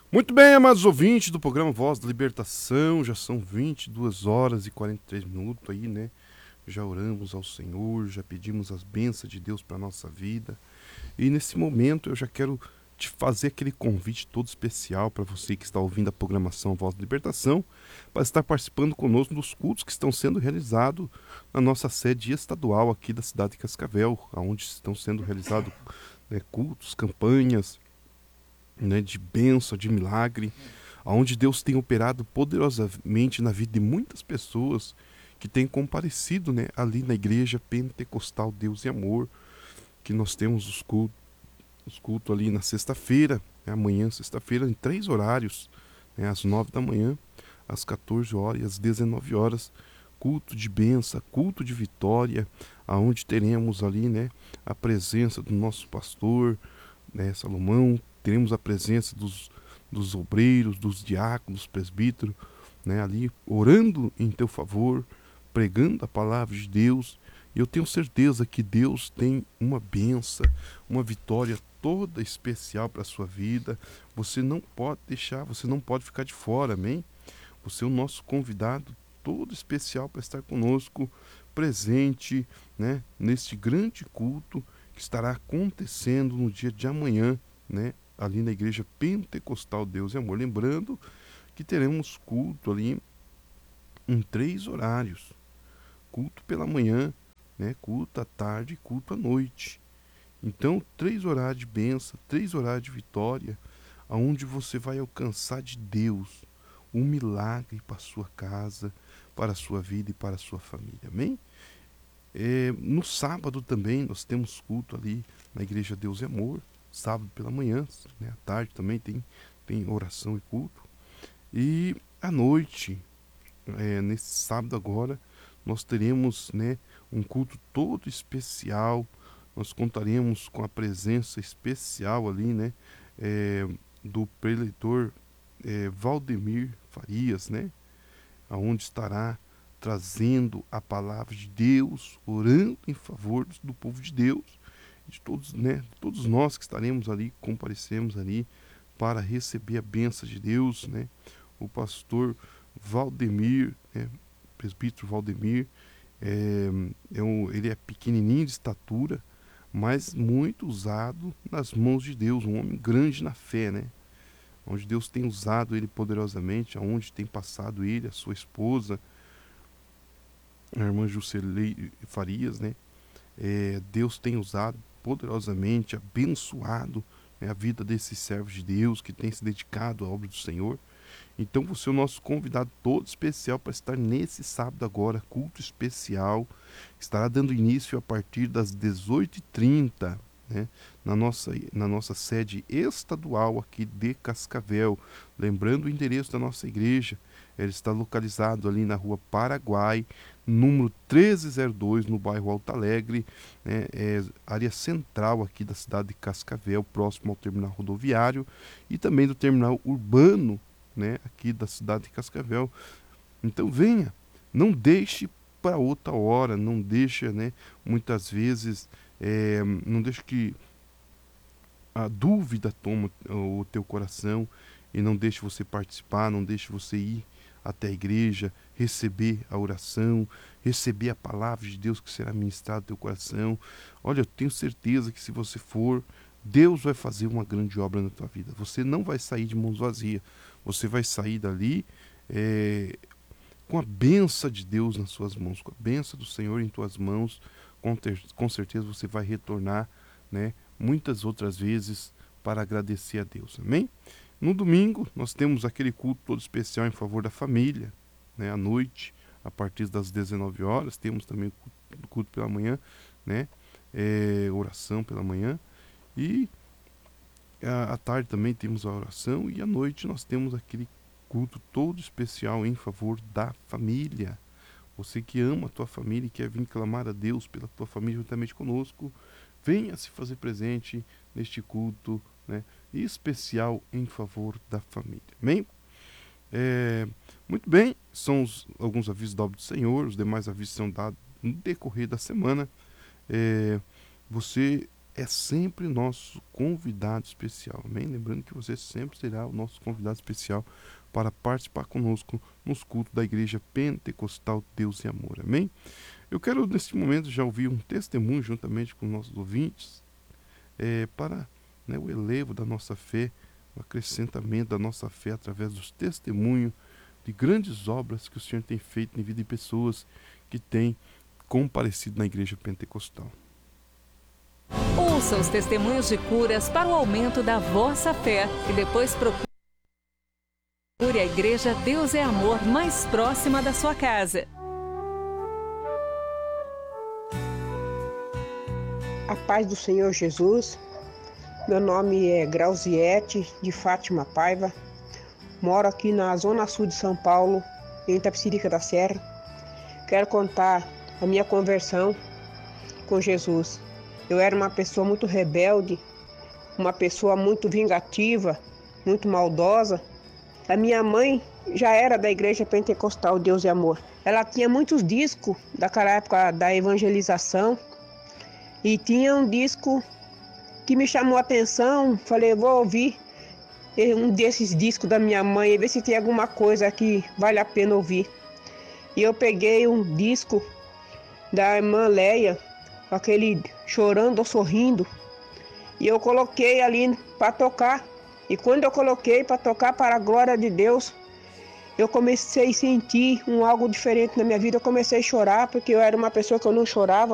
Muito bem, amados ouvintes do programa Voz da Libertação, já são 22 horas e 43 minutos aí, né? Já oramos ao Senhor, já pedimos as bênçãos de Deus para a nossa vida. E nesse momento eu já quero te fazer aquele convite todo especial para você que está ouvindo a programação Voz da Libertação, para estar participando conosco dos cultos que estão sendo realizados na nossa sede estadual aqui da cidade de Cascavel, onde estão sendo realizados cultos, campanhas, né, de bênção, de milagre, onde Deus tem operado poderosamente na vida de muitas pessoas que têm comparecido, né, ali na igreja pentecostal Deus e Amor, que nós temos os cultos ali na sexta-feira, né, amanhã, sexta-feira, em 3 horários, né, às 9 da manhã, às 14 horas e às 19 horas, culto de bênção, culto de vitória, aonde teremos ali, né, a presença do nosso pastor, né, Salomão, teremos a presença dos obreiros, dos diáconos, presbíteros, né, ali orando em teu favor, pregando a palavra de Deus. E eu tenho certeza que Deus tem uma benção, uma vitória toda especial para a sua vida. Você não pode deixar, você não pode ficar de fora, amém? Você é o nosso convidado todo especial para estar conosco, presente, né, neste grande culto que estará acontecendo no dia de amanhã, né, ali na igreja pentecostal Deus e Amor. Lembrando que teremos culto ali em 3 horários: culto pela manhã, né, culto à tarde e culto à noite. Então, 3 horários de bênção, 3 horários de vitória, aonde você vai alcançar de Deus um milagre para a sua casa, para a sua vida e para a sua família. Amém? No sábado também nós temos culto ali na igreja Deus e Amor, sábado pela manhã, né, à tarde também tem oração e culto. E à noite, nesse sábado agora, nós teremos, né, um culto todo especial. Nós contaremos com a presença especial ali, né, é, do preleitor Valdemir Farias, né, aonde estará trazendo a palavra de Deus, orando em favor do povo de Deus, de todos, né, todos nós que estaremos ali, comparecemos ali para receber a bênção de Deus, né? O pastor Valdemir, né, presbítero Valdemir, é, ele é pequenininho de estatura, mas muito usado nas mãos de Deus, um homem grande na fé, né? Onde Deus tem usado ele poderosamente, aonde tem passado ele, a sua esposa, a irmã Juscelei Farias, né? Deus tem usado poderosamente, abençoado, né, a vida desses servos de Deus que têm se dedicado à obra do Senhor. Então você é o nosso convidado todo especial para estar nesse sábado agora, culto especial. Estará dando início a partir das 18h30, né, na nossa sede estadual aqui de Cascavel. Lembrando o endereço da nossa igreja, ela está localizado ali na rua Paraguai, número 1302, no bairro Alto Alegre, né, área central aqui da cidade de Cascavel, próximo ao terminal rodoviário e também do terminal urbano, né, aqui da cidade de Cascavel. Então venha, não deixe para outra hora, não deixa, né, muitas vezes, não deixe que a dúvida toma o teu coração e não deixe você participar, não deixe você ir até a igreja, receber a oração, receber a palavra de Deus que será ministrada no teu coração. Olha, eu tenho certeza que se você for, Deus vai fazer uma grande obra na tua vida. Você não vai sair de mãos vazias. Você vai sair dali com a benção de Deus nas suas mãos, com a benção do Senhor em tuas mãos. Com certeza você vai retornar, né, muitas outras vezes para agradecer a Deus. Amém? No domingo, nós temos aquele culto todo especial em favor da família, né, à noite, a partir das 19 horas. Temos também o culto pela manhã, né, oração pela manhã. E à tarde também temos a oração. E à noite nós temos aquele culto todo especial em favor da família. Você que ama a tua família e quer vir clamar a Deus pela tua família juntamente conosco, venha se fazer presente neste culto, né, especial em favor da família. Amém? É, muito bem, são alguns avisos da obra do Senhor, os demais avisos são dados no decorrer da semana. É, você é sempre nosso convidado especial, amém? Lembrando que você sempre será o nosso convidado especial para participar conosco nos cultos da Igreja Pentecostal Deus e Amor, amém? Eu quero, nesse momento, já ouvir um testemunho juntamente com nossos ouvintes, para, né, o elevo da nossa fé, o acrescentamento da nossa fé através dos testemunhos de grandes obras que o Senhor tem feito em vida de pessoas que têm comparecido na Igreja Pentecostal. Ouça os testemunhos de curas para o aumento da vossa fé e depois procure a Igreja Deus é Amor mais próxima da sua casa. A paz do Senhor Jesus. Meu nome é Grauziete de Fátima Paiva. Moro aqui na Zona Sul de São Paulo, em Itapecerica da Serra. Quero contar a minha conversão com Jesus. Eu era uma pessoa muito rebelde, uma pessoa muito vingativa, muito maldosa. A minha mãe já era da Igreja Pentecostal Deus e Amor. Ela tinha muitos discos daquela época da evangelização e tinha um disco que me chamou a atenção. Falei, vou ouvir um desses discos da minha mãe e ver se tem alguma coisa que vale a pena ouvir. E eu peguei um disco da irmã Leia, aquele Chorando ou Sorrindo, e eu coloquei ali para tocar. E quando eu coloquei para tocar para a glória de Deus, eu comecei a sentir algo diferente na minha vida. Eu comecei a chorar, porque eu era uma pessoa que eu não chorava.